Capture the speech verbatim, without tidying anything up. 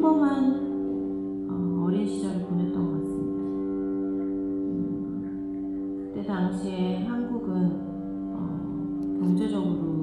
평범한 어, 어린 시절을 보냈던 것 같습니다. 음, 그때 당시에 한국은 어, 경제적으로